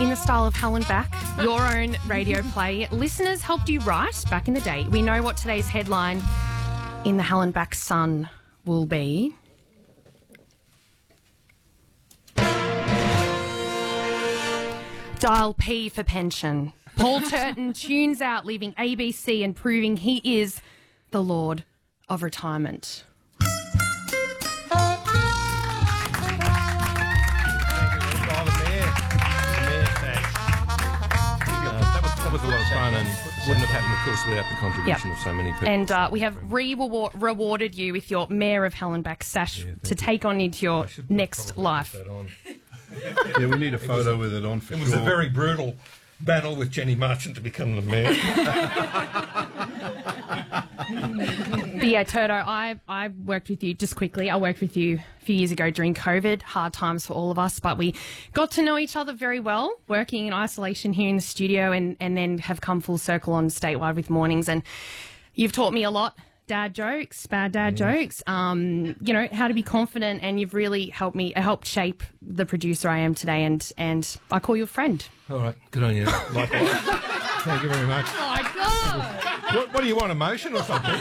in the style of Helen Back, your own radio play. Listeners helped you write back in the day. We know what today's headline in the Helen Back Sun will be. Dial P for pension. Paul Turton tunes out, leaving ABC and proving he is the Lord of Retirement. That was a lot of fun and wouldn't have happened, of course, without the contribution of so many people. And we have rewarded you with your Mayor of Helen Back sash to take on into your next life. Yeah, we need a photo with it on for sure. It was a very brutal battle with Jenny Marchant to become the mayor. But yeah, Toto, I worked with you, just quickly, I worked with you a few years ago during COVID, hard times for all of us, but we got to know each other very well, working in isolation here in the studio and then have come full circle on Statewide with Mornings. And you've taught me a lot. Dad jokes, bad dad jokes, how to be confident, and you've really helped shape the producer I am today, and I call you a friend. All right, good on you. Likewise. Thank you very much. Oh, my God. What do you want, emotion or something?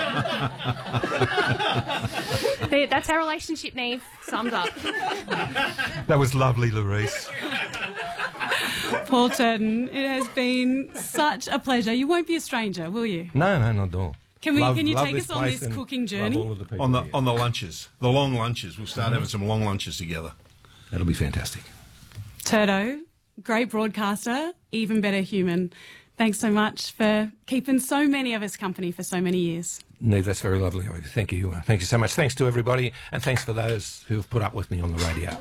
That's our relationship, Neve, summed up. That was lovely, Louise. Paul Turton, it has been such a pleasure. You won't be a stranger, will you? No, not at all. Can you take us on this cooking journey? On the lunches, the long lunches. We'll start having some long lunches together. That'll be fantastic. Turto, great broadcaster, even better human. Thanks so much for keeping so many of us company for so many years. Neve, that's very lovely. Thank you. Thank you so much. Thanks to everybody, and thanks for those who have put up with me on the radio.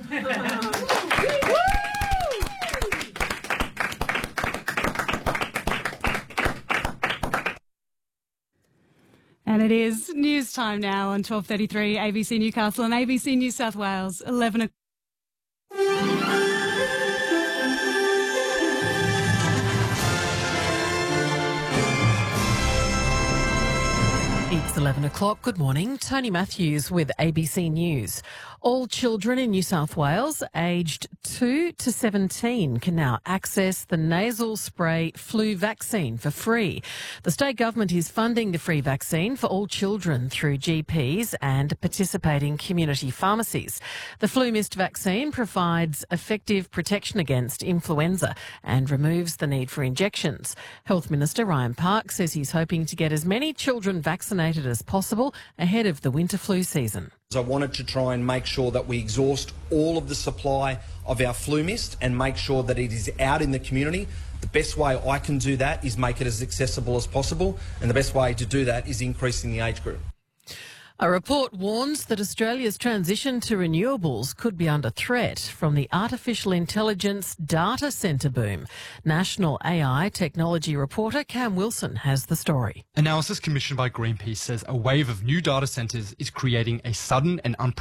And it is news time now on 12:33 ABC Newcastle and ABC New South Wales, 11 o'clock. It's 11 o'clock. Good morning. Tony Matthews with ABC News. All children in New South Wales aged 2 to 17 can now access the nasal spray flu vaccine for free. The state government is funding the free vaccine for all children through GPs and participating community pharmacies. The flu mist vaccine provides effective protection against influenza and removes the need for injections. Health Minister Ryan Park says he's hoping to get as many children vaccinated as possible ahead of the winter flu season. I wanted to try and make sure that we exhaust all of the supply of our flu mist and make sure that it is out in the community. The best way I can do that is make it as accessible as possible, and the best way to do that is increasing the age group. A report warns that Australia's transition to renewables could be under threat from the artificial intelligence data centre boom. National AI technology reporter Cam Wilson has the story. Analysis commissioned by Greenpeace says a wave of new data centres is creating a sudden and unprecedented